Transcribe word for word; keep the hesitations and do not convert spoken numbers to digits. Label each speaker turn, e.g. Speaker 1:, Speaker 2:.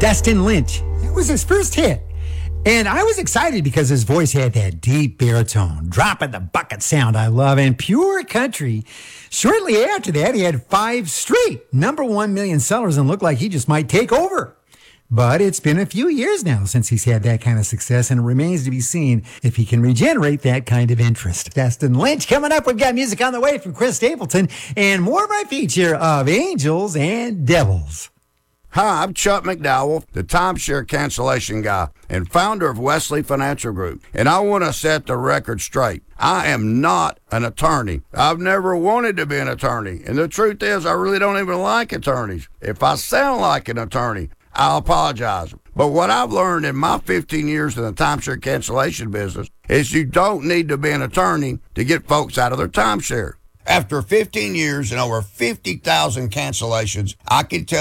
Speaker 1: Dustin Lynch. It was his first hit. And I was excited because his voice had that deep baritone, dropping the bucket sound I love, and pure country. Shortly after that, he had five straight number one million sellers and looked like he just might take over. But it's been a few years now since he's had that kind of success, and it remains to be seen if he can regenerate that kind of interest. Dustin Lynch coming up. We've got music on the way from Chris Stapleton and more of my feature of Angels and Devils.
Speaker 2: Hi, I'm Chuck McDowell, the timeshare cancellation guy and founder of Wesley Financial Group, and I want to set the record straight. I am not an attorney. I've never wanted to be an attorney, and the truth is I really don't even like attorneys. If I sound like an attorney, I'll apologize. But what I've learned in my fifteen years in the timeshare cancellation business is you don't need to be an attorney to get folks out of their timeshare. After fifteen years and over fifty thousand cancellations, I can tell